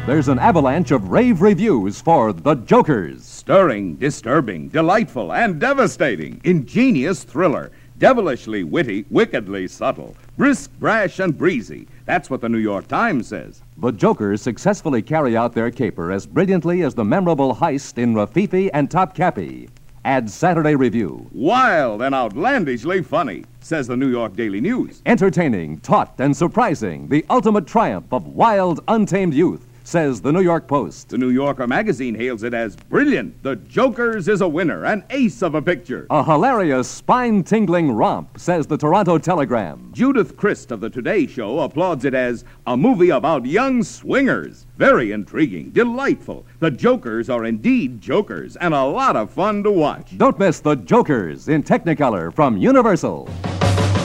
there's an avalanche of rave reviews for The Jokers. Stirring, disturbing, delightful, and devastating. Ingenious thriller. Devilishly witty, wickedly subtle. Brisk, brash, and breezy. That's what the New York Times says. The Jokers successfully carry out their caper as brilliantly as the memorable heist in Rafifi and Topkapi. Add Saturday Review. Wild and outlandishly funny, says the New York Daily News. Entertaining, taut, and surprising. The ultimate triumph of wild, untamed youth, says the New York Post. The New Yorker magazine hails it as brilliant. The Jokers is a winner, an ace of a picture. A hilarious, spine-tingling romp, says the Toronto Telegram. Judith Christ of the Today Show applauds it as a movie about young swingers. Very intriguing, delightful. The Jokers are indeed jokers and a lot of fun to watch. Don't miss The Jokers in Technicolor from Universal.